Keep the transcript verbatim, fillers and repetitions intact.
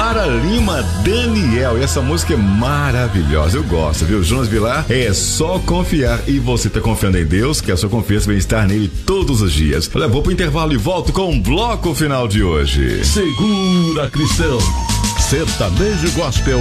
Lara Lima, Daniel. E essa música é maravilhosa, eu gosto, viu? Jonas Vilar, é só confiar. E você tá confiando em Deus, que a sua confiança vai estar nele todos os dias. Olha, vou pro intervalo e volto com o bloco final de hoje. Segura, Cristão. Sertanejo Gospel.